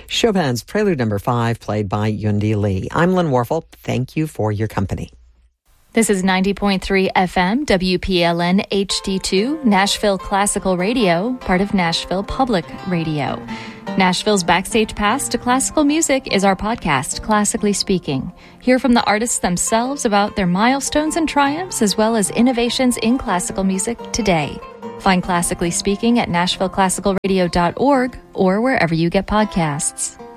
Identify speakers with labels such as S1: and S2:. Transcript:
S1: Chopin's Prelude Number 5, played by Yundi Lee. I'm Lynn Warfel. Thank you for your company.
S2: This is 90.3 FM, WPLN HD2, Nashville Classical Radio, part of Nashville Public Radio. Nashville's Backstage Pass to Classical Music is our podcast, Classically Speaking. Hear from the artists themselves about their milestones and triumphs, as well as innovations in classical music today. Find Classically Speaking at NashvilleClassicalRadio.org or wherever you get podcasts.